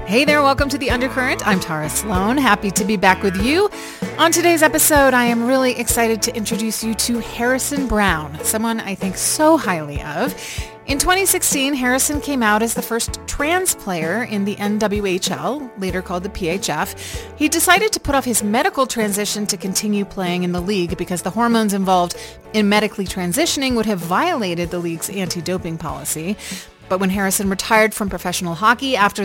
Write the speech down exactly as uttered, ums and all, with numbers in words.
Hey there, welcome to The Undercurrent. I'm Tara Sloan. Happy to be back with you. On today's episode, I am really excited to introduce you to Harrison Brown, someone I think so highly of. In twenty sixteen, Harrison came out as the first trans player in the N W H L, later called the P H F. He decided to put off his medical transition to continue playing in the league because the hormones involved in medically transitioning would have violated the league's anti-doping policy. But when Harrison retired from professional hockey after